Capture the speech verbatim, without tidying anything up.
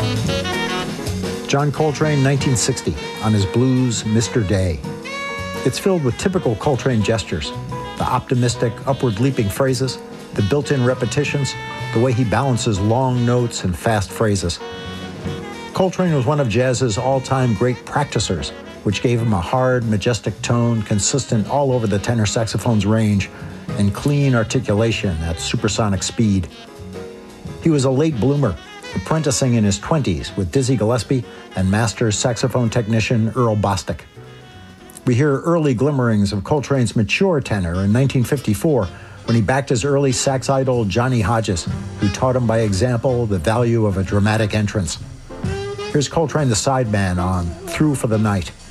John Coltrane, nineteen sixty, on his blues, Mister Day. It's filled with typical Coltrane gestures, the optimistic, upward-leaping phrases, the built-in repetitions, the way he balances long notes and fast phrases. Coltrane was one of jazz's all-time great practicers, which gave him a hard, majestic tone consistent all over the tenor saxophone's range and clean articulation at supersonic speed. He was a late bloomer, apprenticing in his twenties with Dizzy Gillespie and master saxophone technician Earl Bostic. We hear early glimmerings of Coltrane's mature tenor in nineteen fifty-four when he backed his early sax idol Johnny Hodges, who taught him by example the value of a dramatic entrance. Here's Coltrane the sideman on Through for the Night.